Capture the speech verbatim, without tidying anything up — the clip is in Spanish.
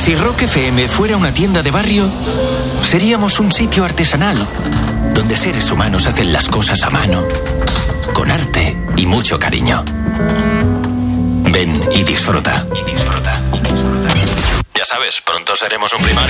Si Rock F M fuera una tienda de barrio, seríamos un sitio artesanal, donde seres humanos hacen las cosas a mano, con arte y mucho cariño. Ven y disfruta. Y disfruta, y disfruta. Ya sabes, pronto seremos un Primark.